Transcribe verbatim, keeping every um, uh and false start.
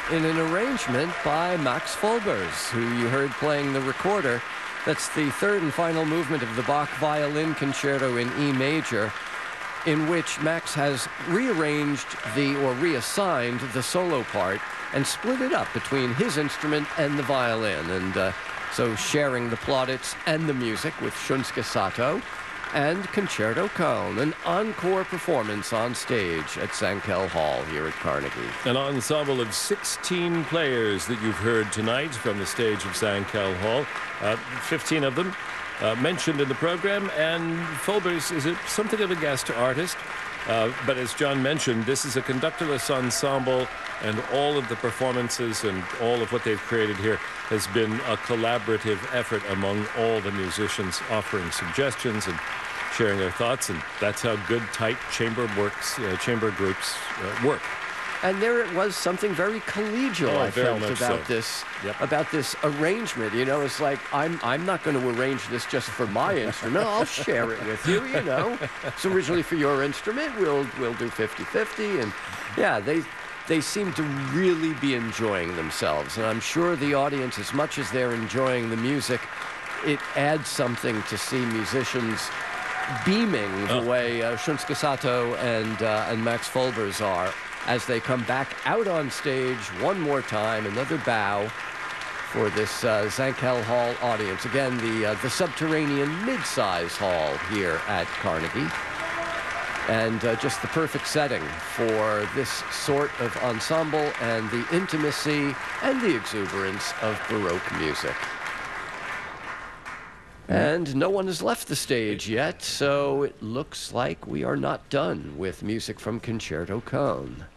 in an arrangement by Max Folbers, who you heard playing the recorder. That's the third and final movement of the Bach Violin Concerto in E major, in which Max has rearranged the, or reassigned the solo part and split it up between his instrument and the violin. And uh, so sharing the plaudits and the music with Shunsuke Sato and Concerto Köln, an encore performance on stage at Sankel Hall here at Carnegie. An ensemble of sixteen players that you've heard tonight from the stage of Sankel Hall, uh, fifteen of them uh, mentioned in the program, and Folbers is a, something of a guest artist, uh, but as John mentioned, this is a conductorless ensemble, and all of the performances and all of what they've created here has been a collaborative effort among all the musicians, offering suggestions and sharing their thoughts, and that's how good, tight chamber works, uh, chamber groups uh, work. And there it was, something very collegial, oh, I very felt, about so. this Yep. about this arrangement. You know, it's like, I'm I'm not going to arrange this just for my instrument. I'll share it with you, you know. It's originally for your instrument. We'll we'll do fifty fifty. And yeah, they they seem to really be enjoying themselves. And I'm sure the audience, as much as they're enjoying the music, it adds something to see musicians beaming the oh. way uh, Shunsuke Sato and, uh, and Max Folbers are as they come back out on stage one more time, another bow for this uh, Sankel Hall audience. Again, the, uh, the subterranean mid-size hall here at Carnegie. And uh, just the perfect setting for this sort of ensemble and the intimacy and the exuberance of Baroque music. And no one has left the stage yet, so it looks like we are not done with music from Concerto Köln.